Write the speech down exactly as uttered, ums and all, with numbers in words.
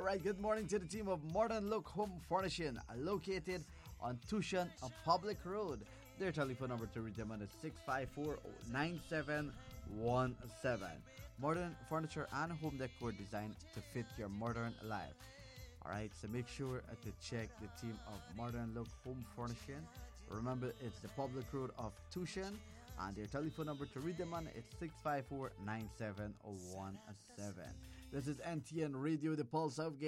right, good morning to the team of Modern Look Home Furnishing, located on Tushan, a public road. Their telephone number to reach them on is six five four, nine seven one seven. Modern furniture and home decor designed to fit your modern life. Alright, so make sure to check the team of Modern Look Home Furnishing. Remember, it's the public road of Tushan, and their telephone number to read them on is six five four, nine seven one seven. This is N T N Radio, the Pulse of Game.